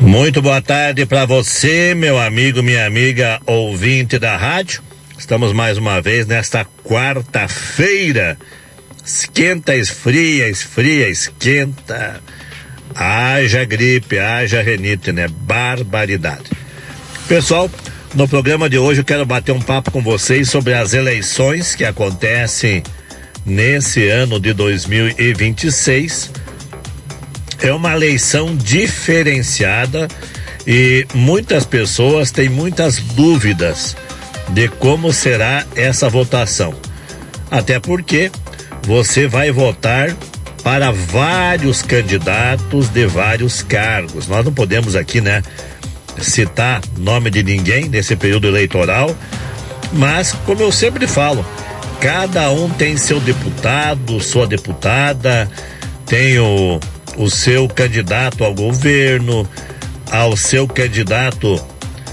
Muito boa tarde para você, meu amigo, minha amiga, ouvinte da rádio. Estamos mais uma vez nesta quarta-feira. Esquenta, esfria, esfria, esquenta. Haja gripe, haja renite, né? Barbaridade. Pessoal, no programa de hoje eu quero bater um papo com vocês sobre as eleições que acontecem nesse ano de 2026. É uma eleição diferenciada e muitas pessoas têm muitas dúvidas de como será essa votação. Até porque você vai votar para vários candidatos de vários cargos. Nós não podemos aqui, né, citar nome de ninguém nesse período eleitoral, mas como eu sempre falo, cada um tem seu deputado, sua deputada, tem o seu candidato ao governo, ao seu candidato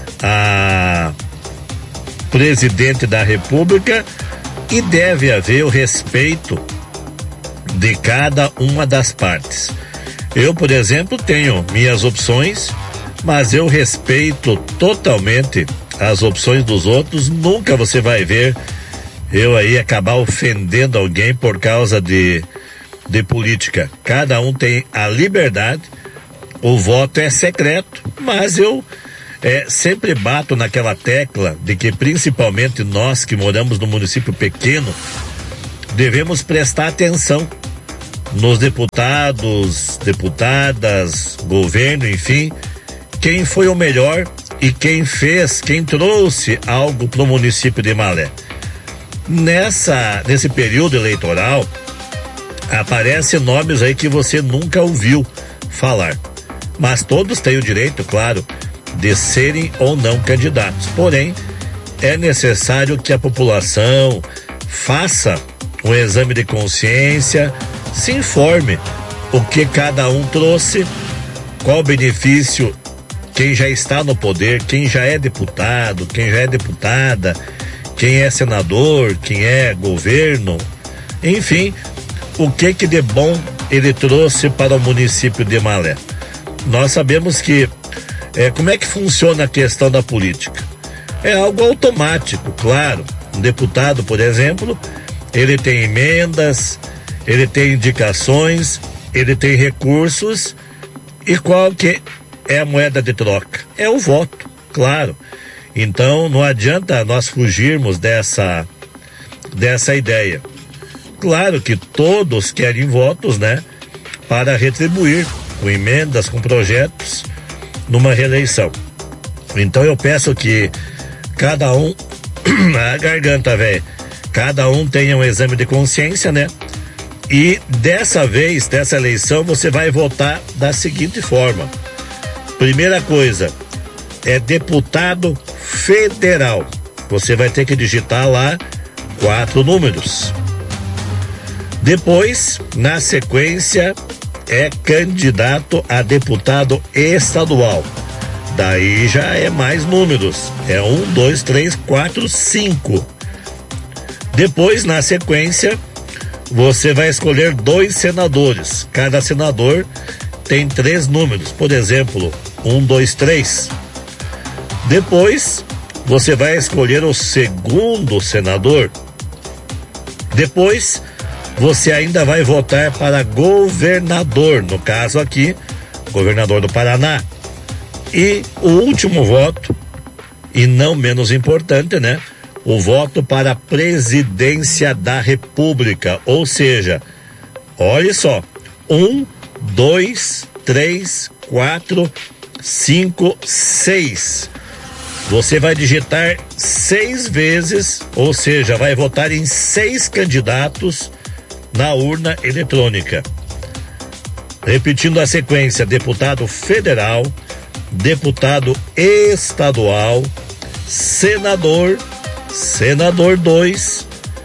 a presidente da República, e deve haver o respeito de cada uma das partes. Eu, por exemplo, tenho minhas opções, mas eu respeito totalmente as opções dos outros. Nunca você vai ver eu aí acabar ofendendo alguém por causa de política. Cada um tem a liberdade, o voto é secreto, mas eu sempre bato naquela tecla de que principalmente nós que moramos no município pequeno devemos prestar atenção nos deputados, deputadas, governo, enfim, quem foi o melhor e quem trouxe algo para o município de Malé. Nesse período eleitoral aparecem nomes aí que você nunca ouviu falar, mas todos têm o direito, claro, de serem ou não candidatos. Porém, é necessário que a população faça um exame de consciência, se informe o que cada um trouxe, qual benefício quem já está no poder, quem já é deputado, quem já é deputada, quem é senador, quem é governo, enfim, o que de bom ele trouxe para o município de Malé. Nós sabemos que como é que funciona a questão da política? É algo automático, claro. Um deputado, por exemplo, ele tem emendas, ele tem indicações, ele tem recursos, e qual que é a moeda de troca? É o voto, claro. Então não adianta nós fugirmos dessa ideia. Claro que todos querem votos, né, para retribuir com emendas, com projetos numa reeleição. Então eu peço que cada um a garganta, velho, cada um tenha um exame de consciência, né? E dessa vez, dessa eleição, você vai votar da seguinte forma. Primeira coisa, é deputado federal. Você vai ter que digitar lá 4 números. Depois, na sequência, é candidato a deputado estadual. Daí já é mais números. É 1, 2, 3, 4, 5. Depois, na sequência, você vai escolher 2 senadores. Cada senador tem 3 números. Por exemplo, 1, 2, 3. Depois, você vai escolher o segundo senador. Depois, você ainda vai votar para governador, no caso aqui, governador do Paraná. E o último voto, e não menos importante, né? O voto para a presidência da República. Ou seja, olha só, 1, 2, 3, 4, 5, 6. Você vai digitar 6 vezes, ou seja, vai votar em 6 candidatos na urna eletrônica. Repetindo a sequência: deputado federal, deputado estadual, senador, senador 2,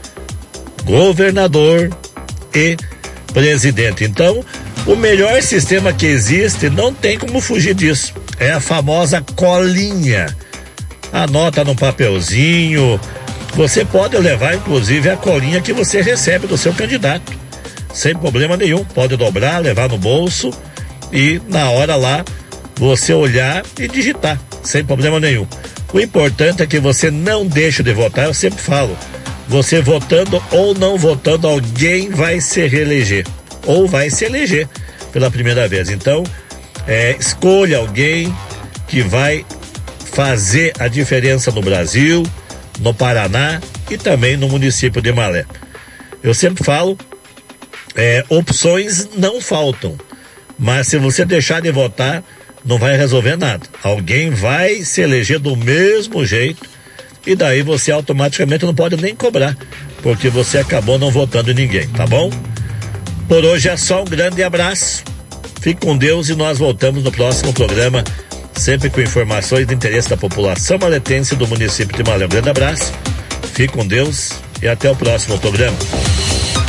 governador e presidente. Então, o melhor sistema que existe, não tem como fugir disso, é a famosa colinha. Anota no papelzinho. Você pode levar, inclusive, a colinha que você recebe do seu candidato, sem problema nenhum. Pode dobrar, levar no bolso e na hora lá você olhar e digitar, sem problema nenhum. O importante é que você não deixe de votar, eu sempre falo, você votando ou não votando, alguém vai se reeleger, ou vai se eleger pela primeira vez. Então, escolha alguém que vai fazer a diferença no Brasil, no Paraná e também no município de Malé. Eu sempre falo, opções não faltam, mas se você deixar de votar, não vai resolver nada. Alguém vai se eleger do mesmo jeito e daí você automaticamente não pode nem cobrar, porque você acabou não votando em ninguém, tá bom? Por hoje é só, um grande abraço, fique com Deus e nós voltamos no próximo programa, sempre com informações de interesse da população maletense do município de Malé. Um grande abraço, fique com Deus e até o próximo programa.